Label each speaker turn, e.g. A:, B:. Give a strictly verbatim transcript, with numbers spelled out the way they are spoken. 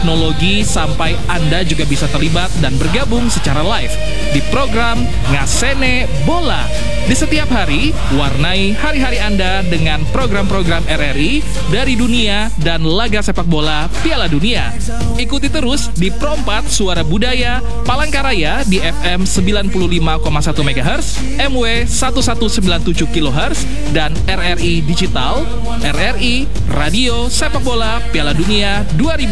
A: teknologi sampai Anda juga bisa terlibat dan bergabung secara live di program Ngasene Bola. Di setiap hari, warnai hari-hari Anda dengan program-program R R I dari dunia dan laga sepak bola Piala Dunia. Ikuti terus di Pro empat Suara Budaya Palangkaraya di F M sembilan puluh lima koma satu megahertz, M W seribu seratus sembilan puluh tujuh kilohertz, dan R R I Digital, R R I Radio Sepak Bola Piala Dunia dua ribu